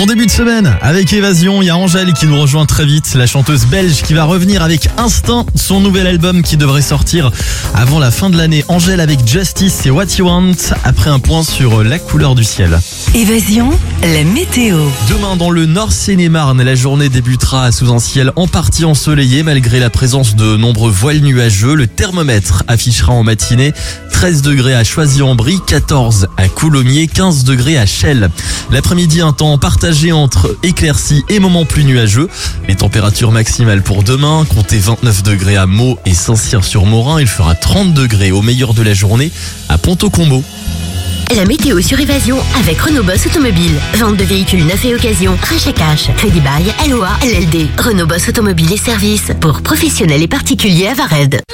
Bon début de semaine avec Évasion, il y a Angèle qui nous rejoint très vite, la chanteuse belge qui va revenir avec Instinct, son nouvel album qui devrait sortir avant la fin de l'année. Angèle avec Justice et What You Want, après un point sur la couleur du ciel. Évasion, la météo. Demain dans le Nord Seine-et-Marne, la journée débutera sous un ciel en partie ensoleillé malgré la présence de nombreux voiles nuageux. Le thermomètre affichera en matinée 13 degrés à Choisy-en-Brie, 14 à Coulommiers, 15 degrés à Chelles. L'après-midi, un temps partagé entre éclaircies et moments plus nuageux. Les températures maximales pour demain, comptez 29 degrés à Meaux et Saint-Cyr-sur-Morin. Il fera 30 degrés au meilleur de la journée à Ponto-Combo. La météo sur Évasion avec Renault Boss Automobile. Vente de véhicules neufs et occasion, rachat cash, crédit bail, LOA, LLD. Renault Boss Automobile et services pour professionnels et particuliers à Vared.